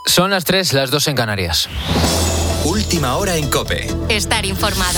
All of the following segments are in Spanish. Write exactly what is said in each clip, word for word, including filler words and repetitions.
Son las tres, las dos en Canarias. Última hora en COPE. Estar informado.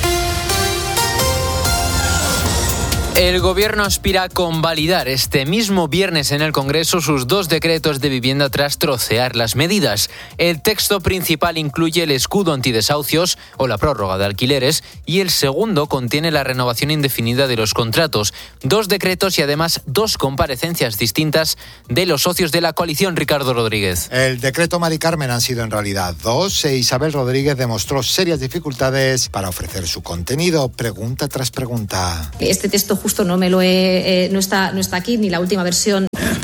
El Gobierno aspira a convalidar este mismo viernes en el Congreso sus dos decretos de vivienda tras trocear las medidas. El texto principal incluye el escudo antidesahucios o la prórroga de alquileres y el segundo contiene la renovación indefinida de los contratos. Dos decretos y además dos comparecencias distintas de los socios de la coalición. Ricardo Rodríguez. El decreto Mari Carmen han sido en realidad dos e Isabel Rodríguez demostró serias dificultades para ofrecer su contenido, pregunta tras pregunta. Este texto justo no me lo he, eh, no está, no está aquí, ni la última versión.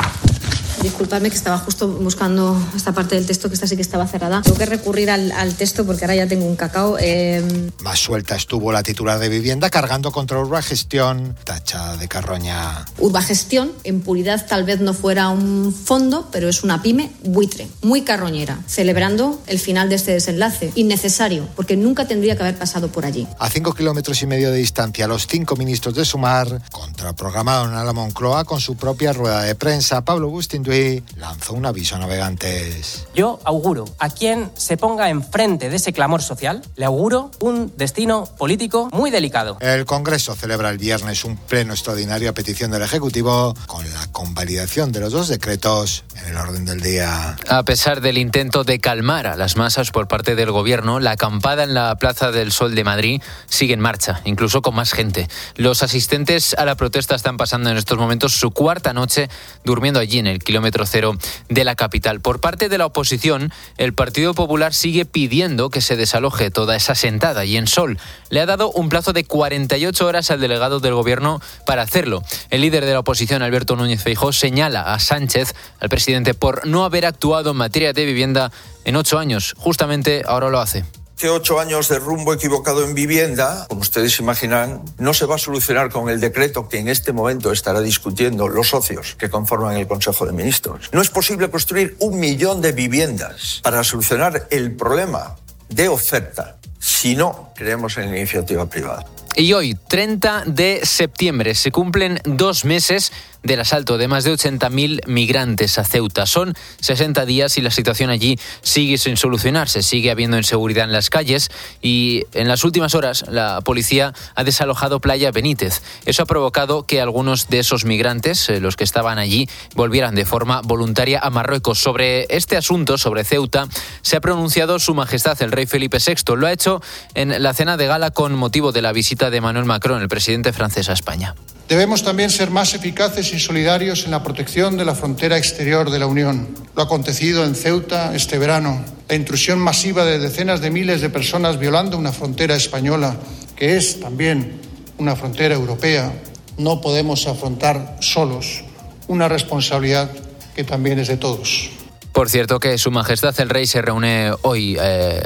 Disculpadme que estaba justo buscando esta parte del texto, que esta sí que estaba cerrada. Tengo que recurrir al, al texto porque ahora ya tengo un cacao. Eh... Más suelta estuvo la titular de Vivienda cargando contra Urbagestión, tachada de carroña. Urbagestión, en puridad tal vez no fuera un fondo, pero es una pyme buitre, muy carroñera, celebrando el final de este desenlace. Innecesario, porque nunca tendría que haber pasado por allí. A cinco kilómetros y medio de distancia, los cinco ministros de Sumar contraprogramaron a la Moncloa con su propia rueda de prensa. Pablo Bustinduy lanzó un aviso a navegantes. Yo auguro a quien se ponga enfrente de ese clamor social, le auguro un destino político muy delicado. El Congreso celebra el viernes un pleno extraordinario a petición del Ejecutivo con la convalidación de los dos decretos en el orden del día. A pesar del intento de calmar a las masas por parte del Gobierno, la acampada en la Plaza del Sol de Madrid sigue en marcha, incluso con más gente. Los asistentes a la protesta están pasando en estos momentos su cuarta noche durmiendo allí en el kilómetro cero de la capital. Por parte de la oposición, el Partido Popular sigue pidiendo que se desaloje toda esa sentada y en Sol le ha dado un plazo de cuarenta y ocho horas al delegado del Gobierno para hacerlo. El líder de la oposición, Alberto Núñez Feijóo, señala a Sánchez, al presidente, por no haber actuado en materia de vivienda en ocho años. Justamente ahora lo hace. Hace ocho años de rumbo equivocado en vivienda, como ustedes imaginan, no se va a solucionar con el decreto que en este momento estará discutiendo los socios que conforman el Consejo de Ministros. No es posible construir un millón de viviendas para solucionar el problema de oferta si no creemos en la iniciativa privada. Y hoy, treinta de septiembre, se cumplen dos meses del asalto de más de ochenta mil migrantes a Ceuta. Son sesenta días y la situación allí sigue sin solucionarse. Sigue habiendo inseguridad en las calles y en las últimas horas la policía ha desalojado Playa Benítez. Eso ha provocado que algunos de esos migrantes, los que estaban allí, volvieran de forma voluntaria a Marruecos. Sobre este asunto, sobre Ceuta, se ha pronunciado Su Majestad el Rey Felipe sexto. Lo ha hecho en la cena de gala con motivo de la visita de Emmanuel Macron, el presidente francés, a España. Debemos también ser más eficaces y solidarios en la protección de la frontera exterior de la Unión. Lo acontecido en Ceuta este verano, la intrusión masiva de decenas de miles de personas violando una frontera española, que es también una frontera europea, no podemos afrontar solos una responsabilidad que también es de todos. Por cierto que Su Majestad el Rey se reúne hoy, eh,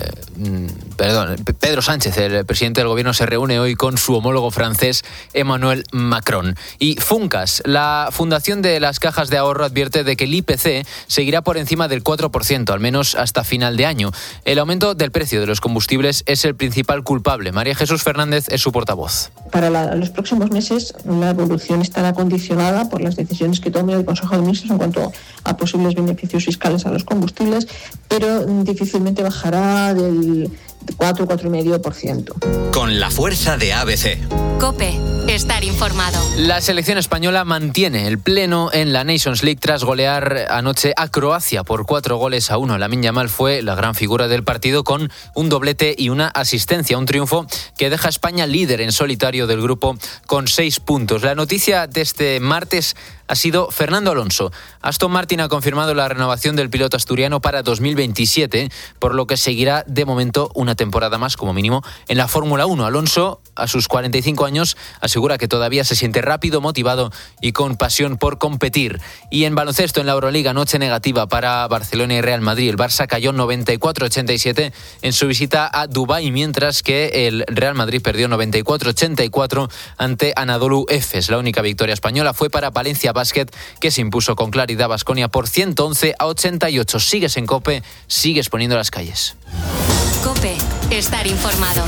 perdón, Pedro Sánchez, el presidente del Gobierno, se reúne hoy con su homólogo francés Emmanuel Macron. Y Funcas, la Fundación de las Cajas de Ahorro, advierte de que el I P C seguirá por encima del cuatro por ciento, al menos hasta final de año. El aumento del precio de los combustibles es el principal culpable. María Jesús Fernández es su portavoz. Para la, los próximos meses la evolución estará condicionada por las decisiones que tome el Consejo de Ministros en cuanto a posibles beneficios fiscales a los combustibles, pero difícilmente bajará del cuatro, cuatro coma cinco por ciento. Con la fuerza de A B C. COPE. Estar informado. La selección española mantiene el pleno en la Nations League tras golear anoche a Croacia por cuatro goles a uno. Lamine Yamal fue la gran figura del partido con un doblete y una asistencia. Un triunfo que deja a España líder en solitario del grupo con seis puntos. La noticia de este martes ha sido Fernando Alonso. Aston Martin ha confirmado la renovación del piloto asturiano para dos mil veintisiete, por lo que seguirá de momento una temporada más como mínimo en la Fórmula uno. Alonso, a sus cuarenta y cinco años, asegura que todavía se siente rápido, motivado y con pasión por competir. Y en baloncesto, en la Euroliga, noche negativa para Barcelona y Real Madrid. El Barça cayó noventa y cuatro a ochenta y siete en su visita a Dubái, mientras que el Real Madrid perdió noventa y cuatro a ochenta y cuatro ante Anadolu Efes. La única victoria española fue para Valencia Basket, que se impuso con claridad a Baskonia por ciento once a ochenta y ocho. Sigues en COPE, sigues poniendo las calles. COPE. Estar informado.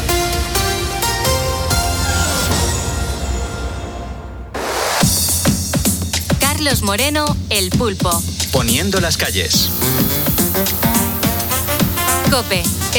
Carlos Moreno, El Pulpo. Poniendo las calles. COPE.